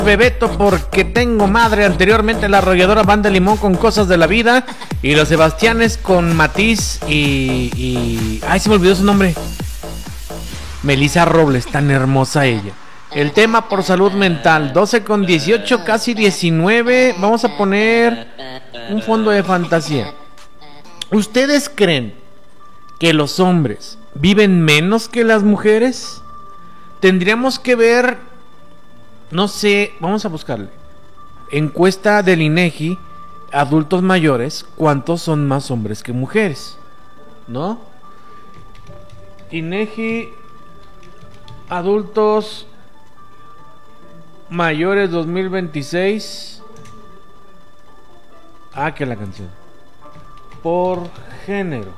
Bebeto porque tengo madre, anteriormente la arrolladora Banda Limón con Cosas de la Vida, y los Sebastianes con Matiz y... Ay, se me olvidó su nombre. Melissa Robles, tan hermosa ella. El tema por salud mental, 12:18, casi 19. Vamos a poner un fondo de fantasía. ¿Ustedes creen que los hombres viven menos que las mujeres? Tendríamos que ver, no sé, vamos a buscarle. Encuesta del INEGI, adultos mayores, ¿cuántos son más hombres que mujeres? ¿No? INEGI, adultos mayores 2026. Ah, que la canción. Por género.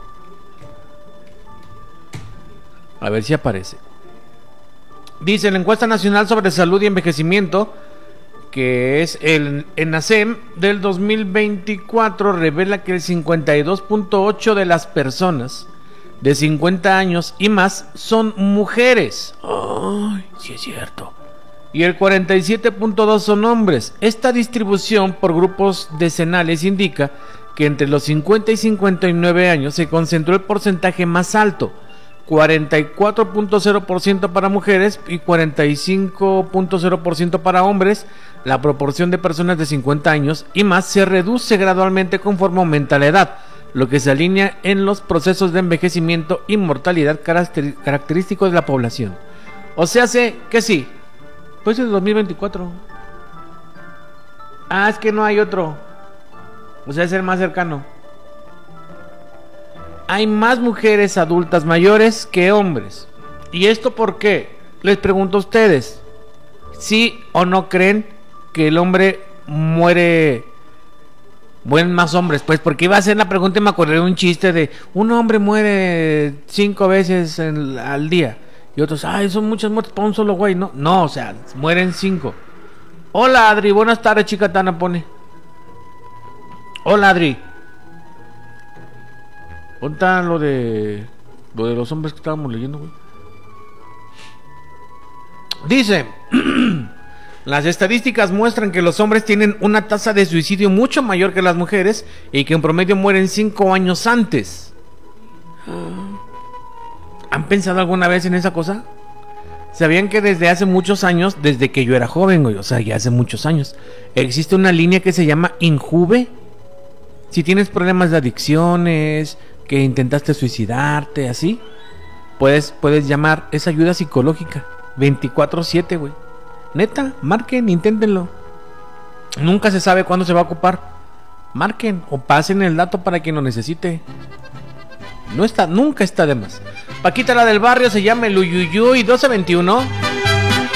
A ver si aparece. Dice la encuesta nacional sobre salud y envejecimiento, que es el ENACEM del 2024, revela que el 52.8 de las personas de 50 años y más son mujeres. Ay, sí es cierto. Y el 47.2 son hombres. Esta distribución por grupos decenales indica que entre los 50 y 59 años se concentró el porcentaje más alto, 44.0% para mujeres y 45.0% para hombres. La proporción de personas de 50 años y más se reduce gradualmente conforme aumenta la edad, lo que se alinea en los procesos de envejecimiento y mortalidad característicos de la población. O sea, sé que sí. Pues es 2024. Ah, es que no hay otro. O sea, es el más cercano. Hay más mujeres adultas mayores que hombres. ¿Y esto por qué? Les pregunto a ustedes. ¿Sí o no creen que el hombre muere? Mueren más hombres, pues, porque iba a hacer la pregunta y me acordé de un chiste de un hombre muere 5 veces al día. Y otros, ay, son muchas muertes para un solo güey. No, no, o sea, mueren 5. Hola, Adri, buenas tardes, chica Tana, pone. Hola, Adri. ¿Dónde está lo de los hombres que estábamos leyendo, güey? Dice, las estadísticas muestran que los hombres tienen una tasa de suicidio mucho mayor que las mujeres y que en promedio mueren 5 años antes. ¿Han pensado alguna vez en esa cosa? ¿Sabían que desde hace muchos años, desde que yo era joven, güey, o sea, ya hace muchos años, existe una línea que se llama Injuve? Si tienes problemas de adicciones, que intentaste suicidarte, así, puedes llamar, es ayuda psicológica, 24/7, güey. Neta, marquen, inténtenlo. Nunca se sabe cuándo se va a ocupar. Marquen o pasen el dato para quien lo necesite. Nunca está de más. Paquita, la del barrio, se llama el Uyuyuy 1221.